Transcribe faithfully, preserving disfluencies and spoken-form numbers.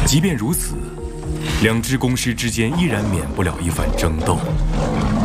即便如此，两支公师之间依然免不了一番争斗。